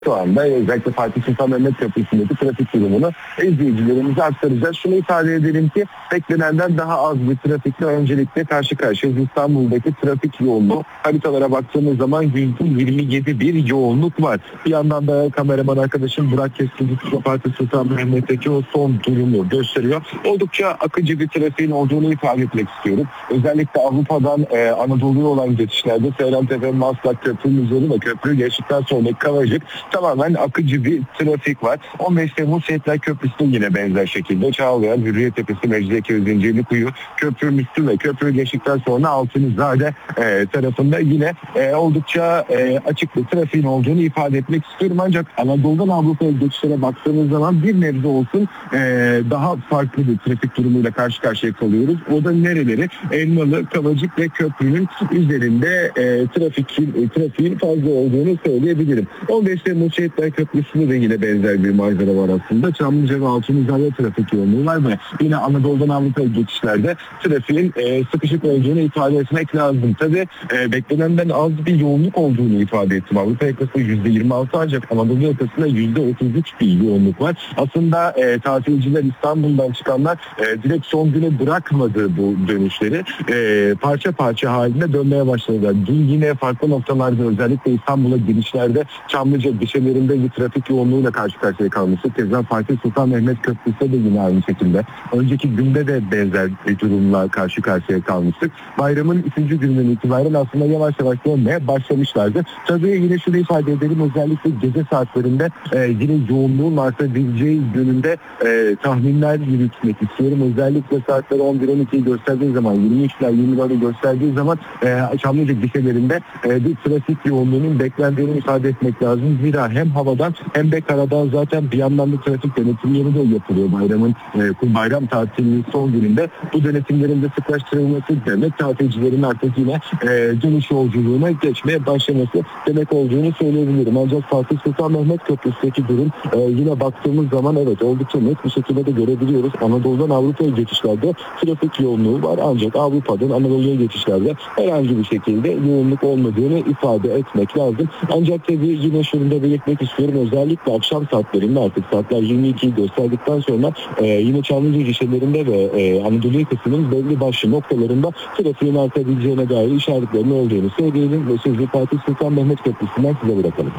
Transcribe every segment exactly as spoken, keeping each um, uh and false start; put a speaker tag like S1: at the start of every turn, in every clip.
S1: Şu anda özellikle Fatih Sultan Mehmet Köprüsü'ndeki trafik durumunu izleyicilerimize aktaracağız. Şunu ifade edelim ki beklenenden daha az bir trafikle öncelikle karşı karşıyayız. İstanbul'daki trafik yoğunluğu haritalara baktığımız zaman yüzde yirmi yedi bir yoğunluk var. Bir yandan da kameraman arkadaşım Burak Keskinci Fatih Sultan Mehmet'teki o son durumu gösteriyor. Oldukça akıcı bir trafiğin olduğunu ifade etmek istiyorum. Özellikle Avrupa'dan e, Anadolu'ya olan geçişlerde Seyrantepe, Maslak Köprü'nün üzeri ve köprü geçtikten sonraki Kavacık tamamen akıcı bir trafik var. on beş Temmuz Şehitler Köprüsü yine benzer şekilde Çağlayan, Hürriyet Tepesi, Mecidiyeköy, Zincirlikuyu, Köprünün üstü ve köprü geçtikten sonra Altınizade e, tarafında yine e, oldukça e, açık bir trafiğin olduğunu ifade etmek istiyorum. Ancak Anadolu'dan Avrupa'ya geçişlere baktığımız zaman bir nebze olsun e, daha farklı bir trafik durumuyla karşı karşıya kalıyoruz. O da nereleri? Elmalı, Kavacık ve köprünün üzerinde e, trafikin, e, trafiğin fazla olduğunu söyleyebilirim. on beş Temmuz Şehitler Köprüsü'nde de yine benzer bir manzara var aslında. Çamlıca ve Altınizade trafik yoğunluğu var ve yine Anadolu'dan Avrupa'ya geçişlerde trafiğin e, sıkışık olduğunu ifade etmek lazım. Tabii e, beklenenden az bir yoğunluk olduğunu ifade ettim. Avrupa yakası yüzde yirmi altı ancak Anadolu yakasında yüzde otuz üç bir yoğunluk var. Aslında e, tatilciler İstanbul'dan çıkanlar e, direkt son güne bırakmadı bu dönüşleri. E, parça parça halinde dönmeye başladılar. Dün yine farklı noktalarda özellikle İstanbul'a girişlerde Çamlıca gişelerinde bir trafik yoğunluğuyla karşı karşıya kalmıştı. Keza Fatih Sultan Mehmet Köprüsü'nde de yine aynı şekilde. Önceki günde de benzer bir durumla karşı karşıya kalmıştık. Bayramın üçüncü günden itibaren aslında yavaş yavaş dönmeye başlamışlardı. Tabii yine şunu ifade edelim, özellikle gece saatlerinde e, yine yoğunluğun artabileceği yönünde e, tahminler yürütmek istiyorum. Özellikle saatler on bir on ikiyi gösterdiği zaman, yirmi üçler yirmi dördü gösterdiği zaman e, Çamlıca gişelerinde e, bir trafik yoğunluğunun beklendiğini ifade etmek lazım. Zira hem havadan hem de karadan zaten bir yandan da trafik denetimleri de yapılıyor bayramın e, bayram tatilinin son gününde. Bu denetimlerin de sıklaştırılması demek tatilcilerin artık yine e, dönüş yolculuğuna geçmeye başlaması demek olduğunu söyleyebilirim. Ancak Fatih Sultan Mehmet Köprüsü'ndeki durum e, yine baktığımız zaman evet oldukça net bir şekilde de görebiliyoruz. Anadolu'dan Avrupa'ya geçişlerde trafik yoğunluğu var ancak Avrupa'dan Anadolu'ya geçişlerde herhangi bir şekilde yoğunluk olmadığını ifade etmek lazım. Ancak tabii yine şunu da belirtmek istiyorum. Özellikle akşam saatlerinde artık saatler yirmi ikiyi gösterdikten sonra e, yine Çamlıca gişelerinde ve e, Anadolu yakasının belli başlı noktalarında trafiğin artabileceğine dair işaretlerin olduğunu söyleyelim ve sözü Fatih Sultan Mehmet Köprüsü'nden size bırakalım.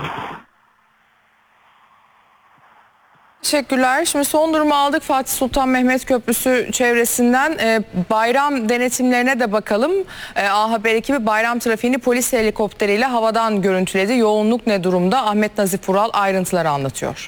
S2: Teşekkürler. Şimdi son durumu aldık Fatih Sultan Mehmet Köprüsü çevresinden. Ee, bayram denetimlerine de bakalım. Ee, A Haber ekibi bayram trafiğini polis helikopteriyle havadan görüntüledi. Yoğunluk ne durumda? Ahmet Nazif Ural ayrıntıları anlatıyor.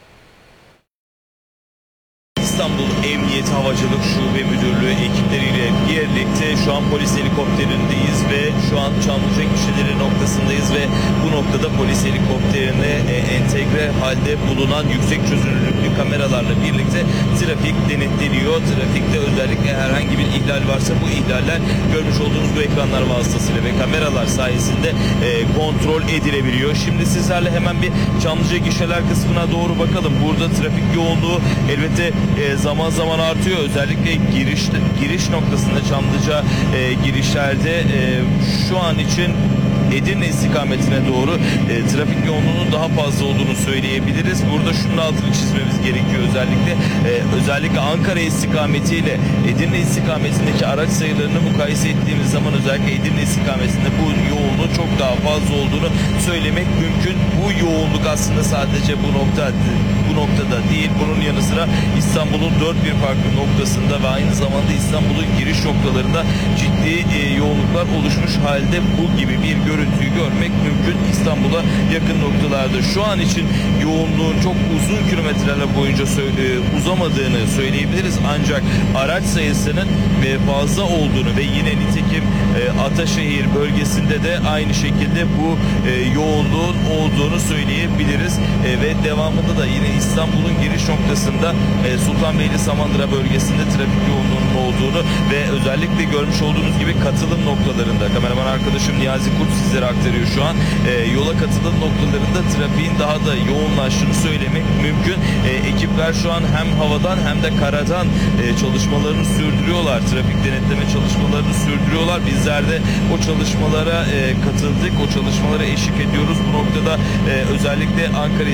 S3: İstanbul Emniyet Havacılık Şube Müdürlüğü ekipleriyle birlikte şu an polis helikopterindeyiz ve şu an Çamlıca gişeleri noktasındayız ve bu noktada polis helikopterine e, entegre halde bulunan yüksek çözünürlüklü kameralarla birlikte trafik denetleniyor. Trafikte özellikle herhangi bir ihlal varsa bu ihlaller görmüş olduğunuz bu ekranlar vasıtasıyla ve kameralar sayesinde e, kontrol edilebiliyor. Şimdi sizlerle hemen bir Çamlıca gişeler kısmına doğru bakalım. Burada trafik yoğunluğu elbette e, zaman zaman artıyor. Özellikle giriş giriş noktasında Çamlıca e, girişlerde e, şu an için Edirne istikametine doğru e, trafik yoğunluğunun daha fazla olduğunu söyleyebiliriz. Burada şunun altını çizmemiz gerekiyor özellikle. E, özellikle Ankara istikametiyle Edirne istikametindeki araç sayılarını mukayese ettiğimiz zaman özellikle Edirne istikametinde bu yoğunluğun çok daha fazla olduğunu söylemek mümkün. Bu yoğunluk aslında sadece bu nokta bu noktada değil. Bunun yanı sıra İstanbul'un dört bir farklı noktasında ve aynı zamanda İstanbul'un giriş noktalarında ciddi e, yoğunluklar oluşmuş halde bu gibi bir görüntüyü görmek mümkün. İstanbul'a yakın noktalarda şu an için yoğunluğun çok uzun kilometreler boyunca e, uzamadığını söyleyebiliriz. Ancak araç sayısının e, fazla olduğunu ve yine nitekim e, Ataşehir bölgesinde de aynı şekilde bu e, yoğunluğun olduğunu söyleyebiliriz. E, ve devamında da yine İstanbul'un giriş noktasında e, Sultanbeyli Samandıra bölgesinde trafik yoğunluğunun olduğunu ve özellikle görmüş olduğunuz gibi katılım noktalarında, kameraman arkadaşım Niyazi Kurt sizlere aktarıyor şu an, e, yola katılım noktalarında trafiğin daha da yoğunlaştığını söylemek mümkün. E, ekipler şu an hem havadan hem de karadan e, çalışmalarını sürdürüyorlar. Trafik denetleme çalışmalarını sürdürüyorlar. Bizler de o çalışmalara e, katıldık. O çalışmalara eşlik ediyoruz. Bu noktada e, özellikle Ankara